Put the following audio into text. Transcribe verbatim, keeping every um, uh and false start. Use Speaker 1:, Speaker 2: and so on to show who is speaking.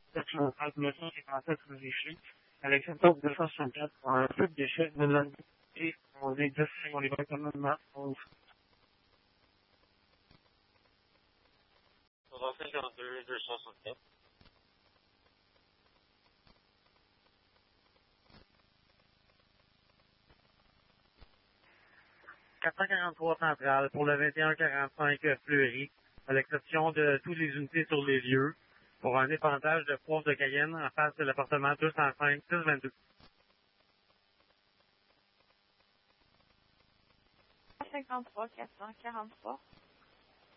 Speaker 1: quatre-vingt-treize neuf cent cinquante-sept vérifié, à l'exception de deux cent soixante-quatre pour un flux de déchets de l'année et on est dix on les va économiquement onze.
Speaker 2: trois cent cinquante-deux, deux cent soixante-quatre.
Speaker 1: quatre cent quarante-trois centrales pour le vingt et un quarante-cinq Fleury, à l'exception de tous les unités sur les lieux, pour un épandage de poivre de Cayenne en face de l'appartement deux cent cinq six vingt-deux.
Speaker 3: cinquante-trois, quatre cent quarante-trois.